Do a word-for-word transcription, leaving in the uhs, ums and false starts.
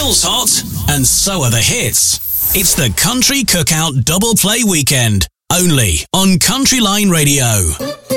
Bill's hot, and so are the hits. It's the Country Cookout Double Play Weekend, only on Country Line Radio.